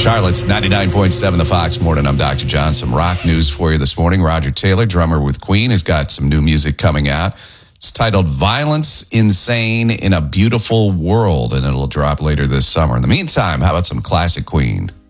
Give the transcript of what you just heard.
Charlotte's 99.7 The Fox Morning. I'm Dr. John. Some rock news for you this morning. Roger Taylor, drummer with Queen, has got some new music coming out. It's titled Violence Insane in a Beautiful World, and it'll drop later this summer. In the meantime, how about some classic Queen?